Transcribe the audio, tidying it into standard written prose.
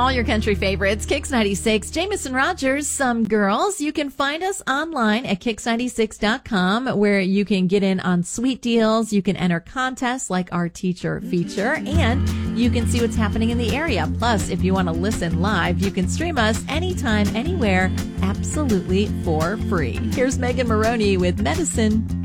All your country favorites, Kix 96, Jameson Rogers, Some Girls. You can find us online at Kix96.com, where you can get in on sweet deals. You can enter contests like our teacher feature, and you can see what's happening in the area. Plus, if you want to listen live, you can stream us anytime, anywhere, absolutely for free. Here's Megan Maroney with Medicine.